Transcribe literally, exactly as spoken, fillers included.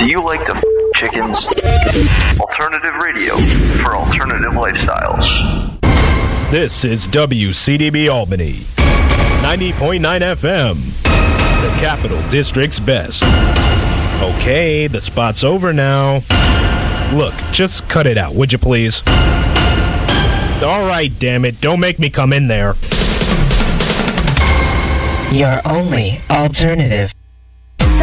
Do you like to f*** chickens? Alternative radio for alternative lifestyles. This is W C D B Albany, ninety point nine F M, the Capital District's best. Okay, the spot's over now. Look, just cut it out, would you please? All right, damn it, don't make me come in there. Your only alternative.